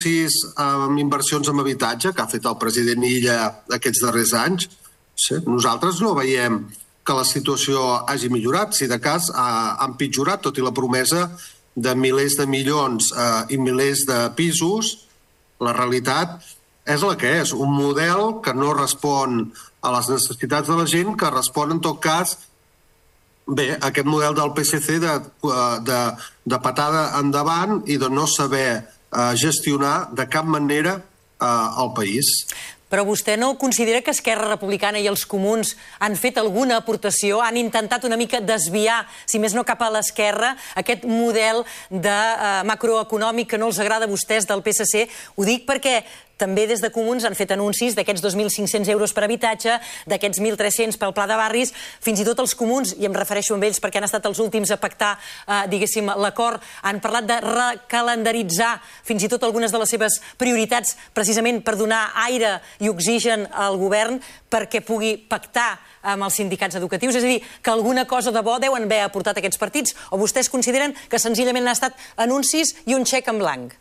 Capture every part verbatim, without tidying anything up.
amb inversions en habitatge que ha fet el president Illa aquests darrers anys. Nosaltres no veiem que la situació hagi millorat, si de cas ha empitjorat, tot i la promesa de milers de milions i milers de pisos. La realitat és la que és, un model que no respon a les necessitats de la gent, que respon en tot cas bé, aquest model del P S C de, de, de patada endavant i de no saber eh, gestionar de cap manera eh, el país. Però vostè no considera que Esquerra Republicana i els comuns han fet alguna aportació, han intentat una mica desviar, si més no cap a l'esquerra, aquest model de eh, macroeconòmic que no els agrada a vostès del P S C? Ho dic perquè també des de Comuns han fet anuncis d'aquests dos mil cinc-cents euros per habitatge, d'aquests mil tres-cents pel pla de barris, fins i tot els comuns, i em refereixo a ells perquè han estat els últims a pactar, eh, diguéssim, l'acord, han parlat de recalendaritzar fins i tot algunes de les seves prioritats precisament per donar aire i oxigen al govern perquè pugui pactar amb els sindicats educatius. És a dir, que alguna cosa de bo deuen haver aportat aquests partits, o vostès consideren que senzillament han estat anuncis i un xec en blanc?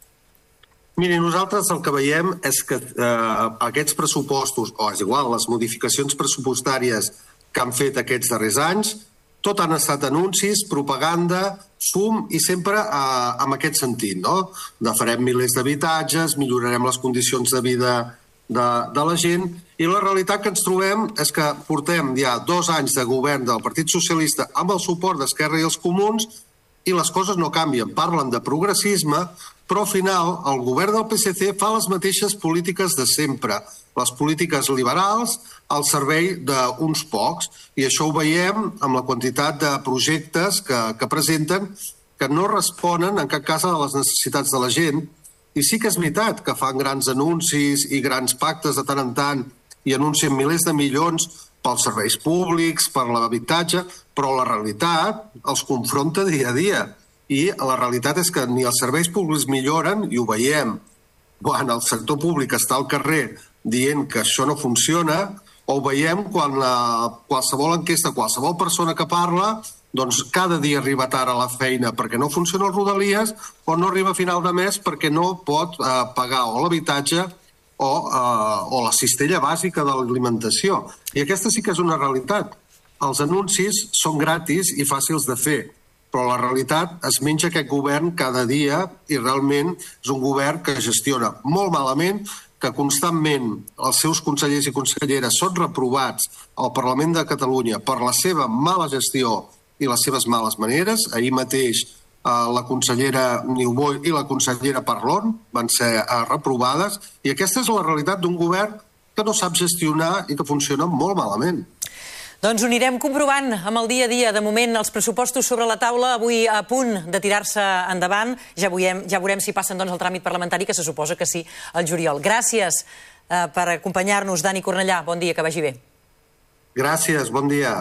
Miri, nosaltres el que veiem és que eh, aquests pressupostos, o és igual, les modificacions pressupostàries que han fet aquests darrers anys, tot han estat anuncis, propaganda, fum i sempre eh, en aquest sentit, no? De farem milers d'habitatges, millorarem les condicions de vida de, de la gent, i la realitat que ens trobem és que portem ja dos anys de govern del Partit Socialista amb el suport d'Esquerra i els Comuns i les coses no canvien. Parlen de progressisme, però al final el govern del P S C fa les mateixes polítiques de sempre, les polítiques liberals al servei d'uns pocs, i això ho veiem amb la quantitat de projectes que, que presenten que no responen en cap cas a les necessitats de la gent. I sí que és veritat que fan grans anuncis i grans pactes de tant en tant i anuncien milers de milions pels serveis públics, per l'habitatge, però la realitat els confronta dia a dia. I la realitat és que ni els serveis públics milloren, i ho veiem quan el sector públic està al carrer dient que això no funciona, o ho veiem quan la, qualsevol enquesta, qualsevol persona que parla, doncs cada dia arriba tard a la feina perquè no funciona el Rodalies, o no arriba a final de mes perquè no pot eh, pagar o l'habitatge o, eh, o la cistella bàsica de l'alimentació. I aquesta sí que és una realitat. Els anuncis són gratis i fàcils de fer, però la realitat es menja aquest govern cada dia i realment és un govern que gestiona molt malament, que constantment els seus consellers i conselleres són reprovats al Parlament de Catalunya per la seva mala gestió i les seves males maneres. Ahir mateix eh, la consellera Niubó i la consellera Parlon van ser eh, reprovades, i aquesta és la realitat d'un govern que no sap gestionar i que funciona molt malament. Doncs ho anirem comprovant amb el dia a dia. De moment, els pressupostos sobre la taula, avui a punt de tirar-se endavant. Ja veurem, ja veurem si passen doncs, el tràmit parlamentari, que se suposa que sí, al juliol. Gràcies eh, per acompanyar-nos, Dani Cornellà. Bon dia, que vagi bé. Gràcies, bon dia.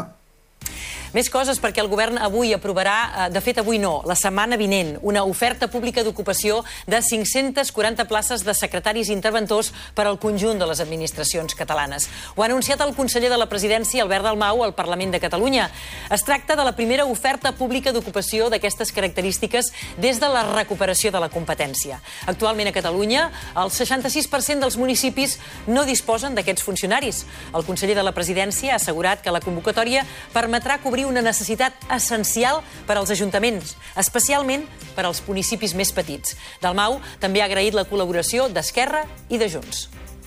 Més coses, perquè el govern avui aprovarà, de fet avui no, la setmana vinent, una oferta pública d'ocupació de cinc-centes quaranta places de secretaris interventors per al conjunt de les administracions catalanes. Ho ha anunciat el conseller de la Presidència, Albert Dalmau, al Parlament de Catalunya. Es tracta de la primera oferta pública d'ocupació d'aquestes característiques des de la recuperació de la competència. Actualment a Catalunya, el seixanta-sis per cent dels municipis no disposen d'aquests funcionaris. El conseller de la Presidència ha assegurat que la convocatòria permetrà cobrir una necessitat essencial per als ajuntaments, especialment per als municipis més petits. Dalmau també ha agraït la col·laboració d'Esquerra i de Junts.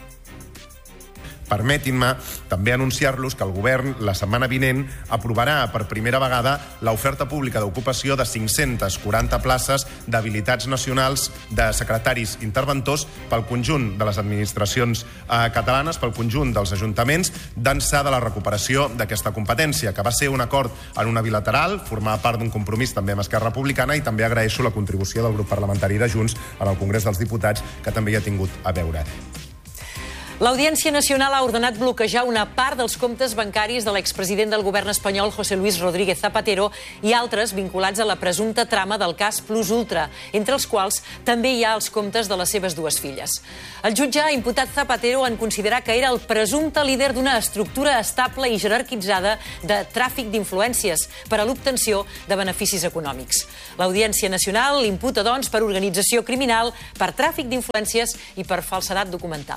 Permetin-me també anunciar-los que el govern la setmana vinent aprovarà per primera vegada l'oferta pública d'ocupació de cinc-centes quaranta places d'habilitats nacionals de secretaris interventors pel conjunt de les administracions eh, catalanes, pel conjunt dels ajuntaments, d'ençà de la recuperació d'aquesta competència, que va ser un acord en una bilateral, formar part d'un compromís també amb Esquerra Republicana, i també agraeixo la contribució del grup parlamentari de Junts en el Congrés dels Diputats, que també hi ha tingut a veure. L'Audiència Nacional ha ordenat bloquejar una part dels comptes bancaris de l'expresident del govern espanyol, José Luis Rodríguez Zapatero, i altres vinculats a la presumpta trama del cas Plus Ultra, entre els quals també hi ha els comptes de les seves dues filles. El jutge ha imputat Zapatero en considerar que era el presumpte líder d'una estructura estable i jerarquitzada de tràfic d'influències per a l'obtenció de beneficis econòmics. L'Audiència Nacional l'imputa, doncs, per organització criminal, per tràfic d'influències i per falsedat documental.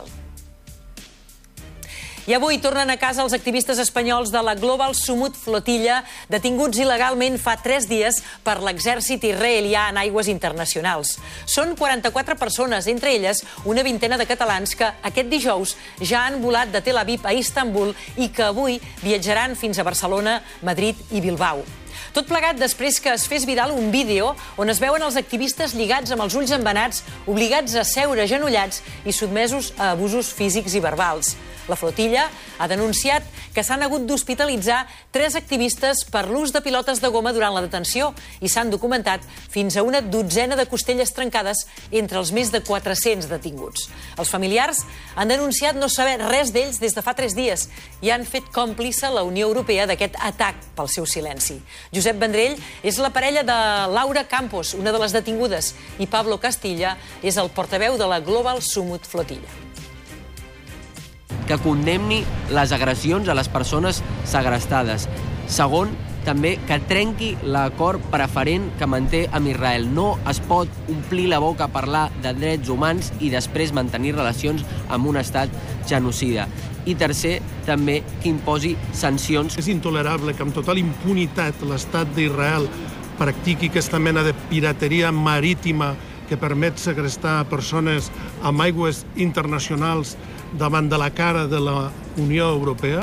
I avui tornen a casa els activistes espanyols de la Global Sumut Flotilla, detinguts il·legalment fa tres dies per l'exèrcit israelià en aigües internacionals. Són quaranta-quatre persones, entre elles una vintena de catalans que aquest dijous ja han volat de Tel Aviv a Istanbul i que avui viatjaran fins a Barcelona, Madrid i Bilbao. Tot plegat després que es fes viral un vídeo on es veuen els activistes lligats amb els ulls embenats, obligats a seure agenollats i sotmesos a abusos físics i verbals. La flotilla ha denunciat que s'han hagut d'hospitalitzar tres activistes per l'ús de pilotes de goma durant la detenció i s'han documentat fins a una dotzena de costelles trencades entre els més de quatre-cents detinguts. Els familiars han denunciat no saber res d'ells des de fa tres dies i han fet còmplice la Unió Europea d'aquest atac pel seu silenci. Josep Vendrell és la parella de Laura Campos, una de les detingudes, i Pablo Castilla és el portaveu de la Global Sumut Flotilla. Que condemni les agressions a les persones segrestades. Segon, també que trenqui l'acord preferent que manté amb Israel. No es pot omplir la boca a parlar de drets humans i després mantenir relacions amb un estat genocida. I tercer, també que imposi sancions. És intolerable que amb total impunitat l'estat d'Israel practiqui aquesta mena de pirateria marítima que permet segrestar persones amb aigües internacionals davant de la cara de la Unió Europea.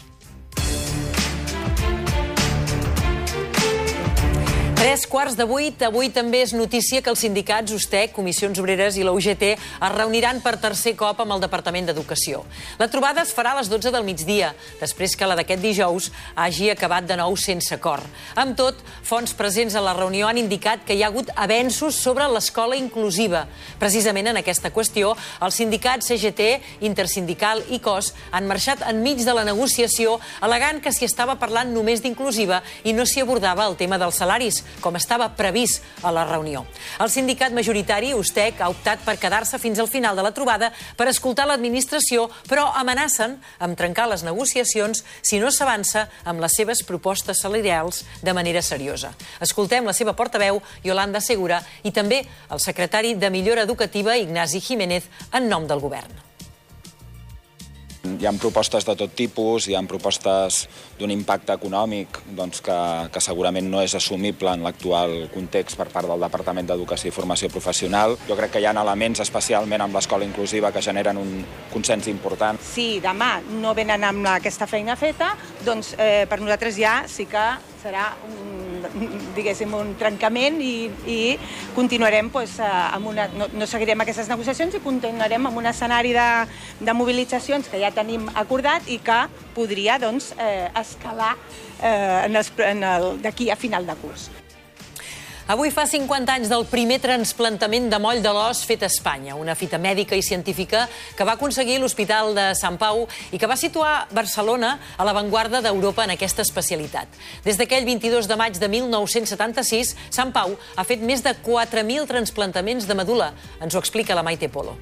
Tres quarts de vuit. Avui també és notícia que els sindicats U S T E C, Comissions Obreres i la U G T es reuniran per tercer cop amb el Departament d'Educació. La trobada es farà a les dotze del migdia, després que la d'aquest dijous hagi acabat de nou sense acord. Amb tot, fonts presents a la reunió han indicat que hi ha hagut avenços sobre l'escola inclusiva. Precisament en aquesta qüestió, els sindicats C G T, Intersindical i C O S han marxat enmig de la negociació al·legant que s'hi estava parlant només d'inclusiva i no s'hi abordava el tema dels salaris, com estava previst a la reunió. El sindicat majoritari, U S T E C, ha optat per quedar-se fins al final de la trobada per escoltar l'administració, però amenacen amb trencar les negociacions si no s'avança amb les seves propostes salarials de manera seriosa. Escoltem la seva portaveu, Yolanda Segura, i també el secretari de Millora Educativa, Ignasi Jiménez, en nom del govern. Hi ha propostes de tot tipus, hi ha propostes d'un impacte econòmic doncs, que, que segurament no és assumible en l'actual context per part del Departament d'Educació i Formació Professional. Jo crec que hi ha elements, especialment amb l'escola inclusiva, que generen un consens important. Si demà no venen amb aquesta feina feta, doncs eh, per nosaltres ja sí que serà un, diguéssim, un trencament i, i continuarem doncs, amb una, no, no seguirem aquestes negociacions i continuarem amb un escenari de, de mobilitzacions que ja tenim acordat i que podria doncs, eh, escalar eh, en els, en el, d'aquí a final de curs. Avui fa cinquanta anys del primer transplantament de moll de l'os fet a Espanya, una fita mèdica i científica que va aconseguir l'Hospital de Sant Pau i que va situar Barcelona a l'avantguarda d'Europa en aquesta especialitat. Des d'aquell vint-i-dos de maig de mil nou-cents setanta-sis, Sant Pau ha fet més de quatre mil transplantaments de medul·la. Ens ho explica la Maite Polo.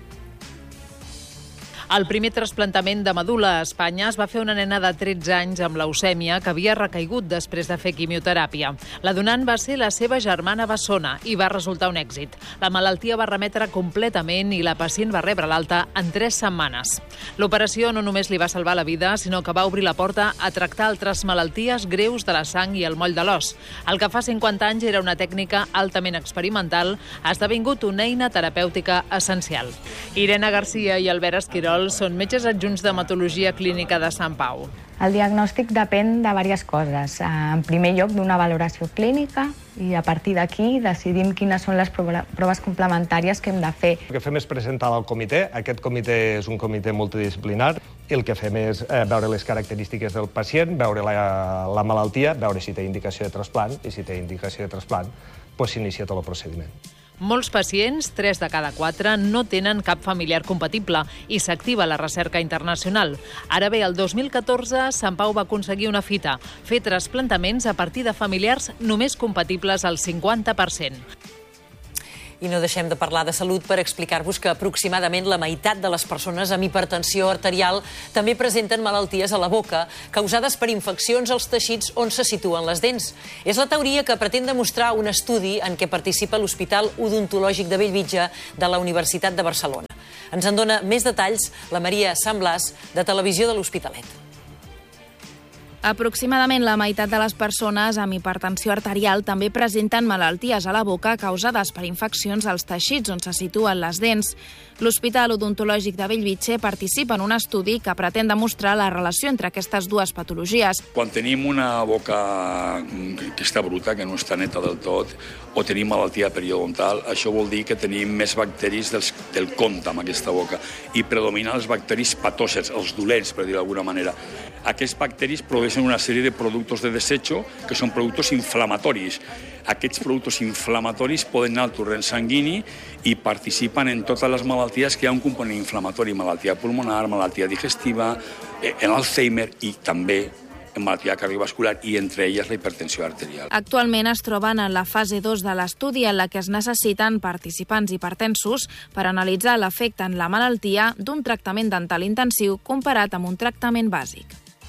El primer trasplantament de medul·la a Espanya es va fer una nena de tretze anys amb leucèmia que havia recaigut després de fer quimioteràpia. La donant va ser la seva germana bessona i va resultar un èxit. La malaltia va remetre completament i la pacient va rebre l'alta en tres setmanes. L'operació no només li va salvar la vida, sinó que va obrir la porta a tractar altres malalties greus de la sang i el moll de l'os. El que fa cinquanta anys era una tècnica altament experimental, ha esdevingut una eina terapèutica essencial. Irene Garcia i Albert Esquirol són metges adjunts d'hematologia clínica de Sant Pau. El diagnòstic depèn de diverses coses. En primer lloc, d'una valoració clínica i a partir d'aquí decidim quines són les proves complementàries que hem de fer. El que fem és presentar al comitè. Aquest comitè és un comitè multidisciplinar. El que fem és veure les característiques del pacient, veure la, la malaltia, veure si té indicació de trasplant i si té indicació de trasplant, doncs s'inicia tot el procediment. Molts pacients, tres de cada quatre, no tenen cap familiar compatible i s'activa la recerca internacional. Ara bé, el dos mil catorze, Sant Pau va aconseguir una fita, fer trasplantaments a partir de familiars només compatibles al cinquanta per cent. I no deixem de parlar de salut per explicar-vos que aproximadament la meitat de les persones amb hipertensió arterial també presenten malalties a la boca causades per infeccions als teixits on se situen les dents. És la teoria que pretén demostrar un estudi en què participa l'Hospital Odontològic de Bellvitge de la Universitat de Barcelona. Ens en dona més detalls la Maria Sant Blas, de Televisió de l'Hospitalet. Aproximadament la meitat de les persones amb hipertensió arterial també presenten malalties a la boca causades per infeccions als teixits on se situen les dents. L'Hospital Odontològic de Bellvitge participa en un estudi que pretén demostrar la relació entre aquestes dues patologies. Quan tenim una boca que està bruta, que no està neta del tot, o tenim malaltia periodontal, això vol dir que tenim més bacteris dels, del compte amb aquesta boca i predominen els bacteris patògens, els dolents, per dir d'alguna manera. Aquests bacteris produeixen una sèrie de productes de desecho que són productes inflamatoris. Aquests productes inflamatoris poden anar al torrent sanguini i participen en totes les malalties que hi ha un component inflamatori, malaltia pulmonar, malaltia digestiva, en Alzheimer i també en malaltia cardiovascular i entre elles la hipertensió arterial. Actualment es troben en la fase dos de l'estudi en la que es necessiten participants hipertensos per analitzar l'efecte en la malaltia d'un tractament dental intensiu comparat amb un tractament bàsic.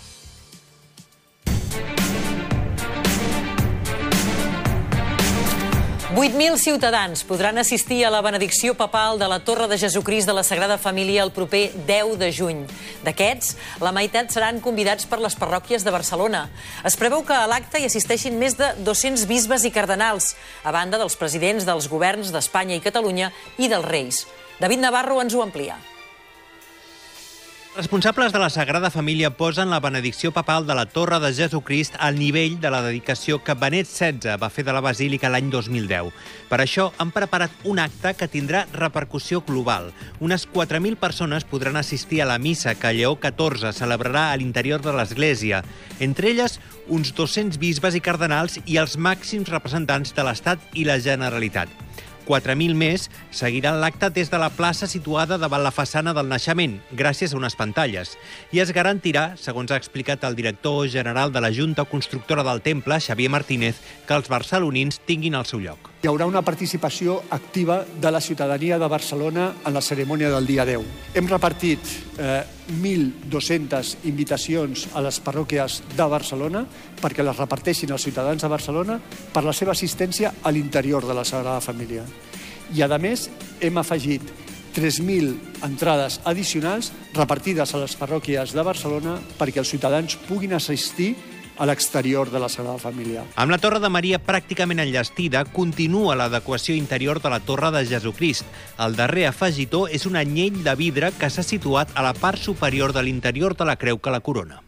vuit mil ciutadans podran assistir a la benedicció papal de la Torre de Jesucrist de la Sagrada Família el proper deu de juny. D'aquests, la meitat seran convidats per les parròquies de Barcelona. Es preveu que a l'acte hi assisteixin més de dos-cents bisbes i cardenals, a banda dels presidents dels governs d'Espanya i Catalunya i dels reis. David Navarro ens ho amplia. Responsables de la Sagrada Família posen la benedicció papal de la Torre de Jesucrist al nivell de la dedicació que Benet setze va fer de la Basílica l'any dos mil deu. Per això han preparat un acte que tindrà repercussió global. Unes quatre mil persones podran assistir a la missa que Lleó catorze celebrarà a l'interior de l'Església. Entre elles, uns dos-cents bisbes i cardenals i els màxims representants de l'Estat i la Generalitat. quatre mil més seguiran l'acte des de la plaça situada davant la façana del naixement, gràcies a unes pantalles. I es garantirà, segons ha explicat el director general de la Junta Constructora del Temple, Xavier Martínez, que els barcelonins tinguin el seu lloc. Hi haurà una participació activa de la ciutadania de Barcelona en la cerimònia del dia deu. Hem repartit eh, mil dos-centes invitacions a les parròquies de Barcelona perquè les reparteixin els ciutadans de Barcelona per la seva assistència a l'interior de la Sagrada Família. I, a més, hem afegit tres mil entrades addicionals repartides a les parròquies de Barcelona perquè els ciutadans puguin assistir a l'exterior de la Sagrada Família. Amb la Torre de Maria pràcticament enllestida, continua l'adequació interior de la Torre de Jesucrist. El darrer afegitó és un anyell de vidre que s'ha situat a la part superior de l'interior de la creu que la corona.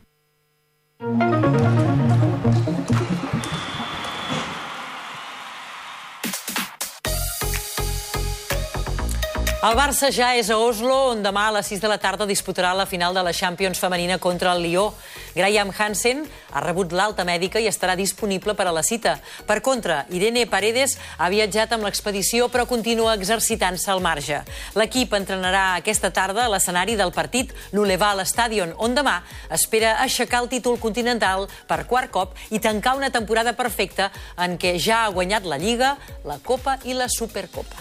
El Barça ja és a Oslo, on demà a les sis de la tarda disputarà la final de la Champions femenina contra el Lió. Graham Hansen ha rebut l'alta mèdica i estarà disponible per a la cita. Per contra, Irene Paredes ha viatjat amb l'expedició però continua exercitant-se al marge. L'equip entrenarà aquesta tarda a l'escenari del partit, l'Uleval Stadion, on demà espera aixecar el títol continental per quart cop i tancar una temporada perfecta en què ja ha guanyat la Lliga, la Copa i la Supercopa.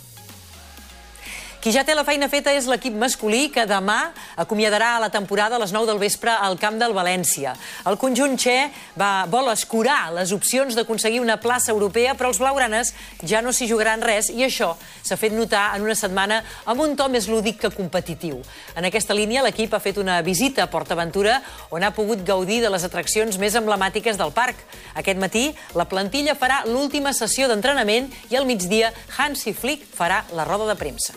Qui ja té la feina feta és l'equip masculí, que demà acomiadarà la temporada a les nou del vespre al camp del València. El conjunt txè va, vol escurar les opcions d'aconseguir una plaça europea, però els blaugranes ja no s'hi jugaran res i això s'ha fet notar en una setmana amb un to més lúdic que competitiu. En aquesta línia, l'equip ha fet una visita a PortAventura on ha pogut gaudir de les atraccions més emblemàtiques del parc. Aquest matí, la plantilla farà l'última sessió d'entrenament i al migdia Hansi Flick farà la roda de premsa.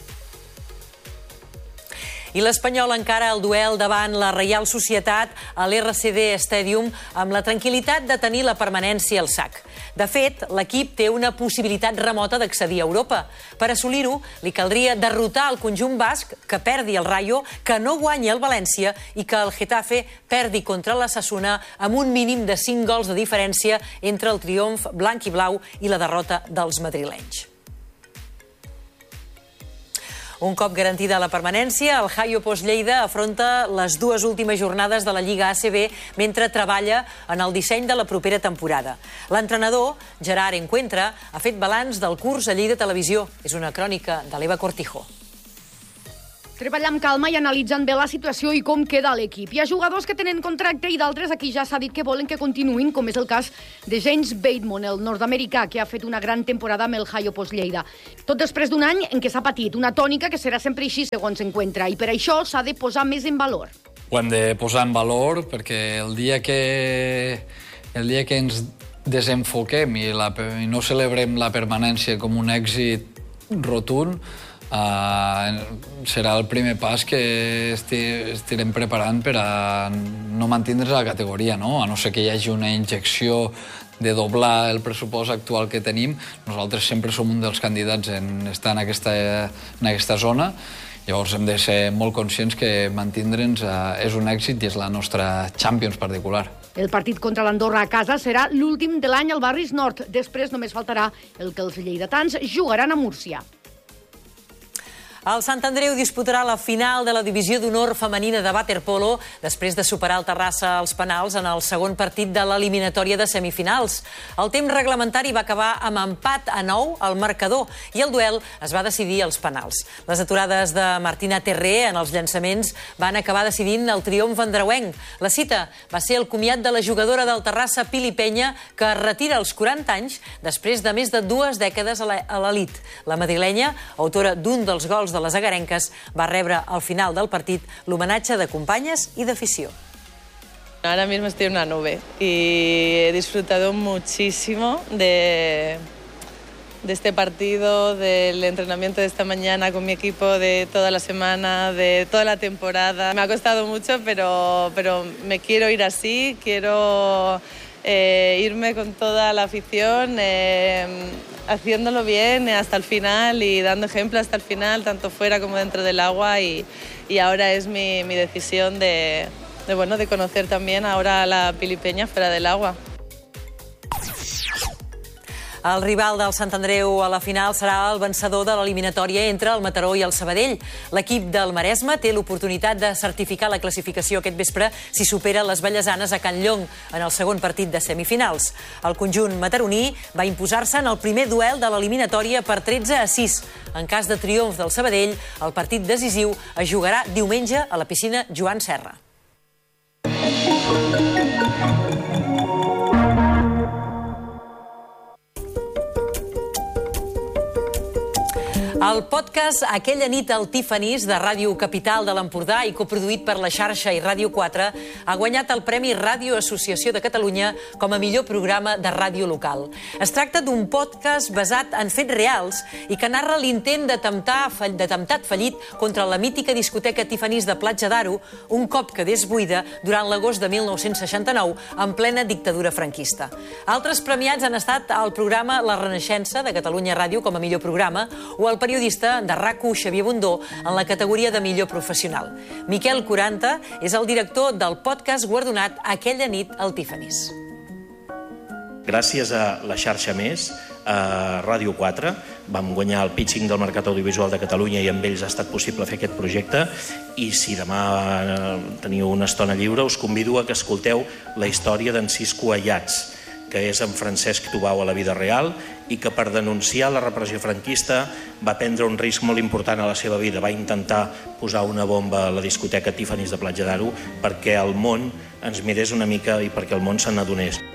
I l'Espanyol encara el duel davant la Reial Societat a l'R C D Stadium amb la tranquil·litat de tenir la permanència al sac. De fet, l'equip té una possibilitat remota d'accedir a Europa. Per assolir-ho, li caldria derrotar el conjunt basc, que perdi el Rayo, que no guanyi el València i que el Getafe perdi contra l'Osasuna amb un mínim de cinc gols de diferència entre el triomf blanc i blau i la derrota dels madrilenys. Un cop garantida la permanència, el Hayo Post Lleida afronta les dues últimes jornades de la Lliga A C B mentre treballa en el disseny de la propera temporada. L'entrenador, Gerard Encuentra, ha fet balanç del curs a Lleida Televisió. És una crònica de l'Eva Cortijo. Treballa amb calma i analitzant bé la situació i com queda l'equip. Hi ha jugadors que tenen contracte i d'altres a qui ja s'ha dit que volen que continuïn, com és el cas de James Bateman, el nord-americà, que ha fet una gran temporada amb el Hayo Post Lleida. Tot després d'un any en què s'ha patit una tònica que serà sempre així, segons Encuentra, i per això s'ha de posar més en valor. Ho hem de posar en valor perquè el dia que, el dia que ens desenfoquem i, la, i no celebrem la permanència com un èxit rotund, Uh, serà el primer pas que esti, estirem preparant per a no mantindre's a la categoria, no? A no ser que hi hagi una injecció de doblar el pressupost actual que tenim. Nosaltres sempre som un dels candidats en estar en aquesta, en aquesta zona. Llavors hem de ser molt conscients que mantindre'ns uh, és un èxit i és la nostra Champions particular. El partit contra l'Andorra a casa serà l'últim de l'any al Barris Nord. Després només faltarà el que els lleidatans jugaran a Múrcia. El Sant Andreu disputarà la final de la divisió d'honor femenina de waterpolo després de superar el Terrassa als penals en el segon partit de l'eliminatòria de semifinals. El temps reglamentari va acabar amb empat a nou al marcador i el duel es va decidir als penals. Les aturades de Martina Terré en els llançaments van acabar decidint el triomf andreuenc. La cita va ser el comiat de la jugadora del Terrassa, Pili Penya, que es retira als quaranta anys després de més de dues dècades a l'elit. La madrilenya, autora d'un dels gols de les agarenques, va rebre al final del partit l'homenatge de companyes y de afición. Ahora mismo estoy en una nube y he disfrutado muchísimo de, de este partido, del entrenamiento de esta mañana con mi equipo, de toda la semana, de toda la temporada. Me ha costado mucho, pero, pero me quiero ir así, quiero eh, irme con toda la afición, eh, haciéndolo bien hasta el final y dando ejemplo hasta el final, tanto fuera como dentro del agua, y, y ahora es mi, mi decisión de, de, bueno, de conocer también ahora a la Pili Penya fuera del agua. El rival del Sant Andreu a la final serà el vencedor de l'eliminatòria entre el Mataró i el Sabadell. L'equip del Maresme té l'oportunitat de certificar la classificació aquest vespre si supera les vallesanes a Can Llong en el segon partit de semifinals. El conjunt mataroní va imposar-se en el primer duel de l'eliminatòria per tretze a sis. En cas de triomf del Sabadell, el partit decisiu es jugarà diumenge a la piscina Joan Serra. El podcast Aquella nit al Tiffany's de Ràdio Capital de l'Empordà i coproduït per la xarxa i Ràdio quatre ha guanyat el Premi Ràdio Associació de Catalunya com a millor programa de ràdio local. Es tracta d'un podcast basat en fets reals i que narra l'intent d'atemptat fallit contra la mítica discoteca Tiffany's de Platja d'Aro un cop quedés buida durant l'agost de mil nou-cents seixanta-nou en plena dictadura franquista. Altres premiats han estat el programa La Renaixença de Catalunya Ràdio com a millor programa o el periodista de RAC u Xavier Bundó en la categoria de millor professional. Miquel Quaranta és el director del podcast guardonat Aquella nit al Tiffany's. Gràcies a la xarxa Més, a Ràdio quatre, vam guanyar el pitching del Mercat Audiovisual de Catalunya i amb ells ha estat possible fer aquest projecte, i si demà teniu una estona lliure us convido a que escolteu la història d'en Cisco Ayats, que és en Francesc Tubau a la vida real i que per denunciar la repressió franquista va prendre un risc molt important a la seva vida. Va intentar posar una bomba a la discoteca Tiffany's de Platja d'Aro perquè el món ens mirés una mica i perquè el món se n'adonés.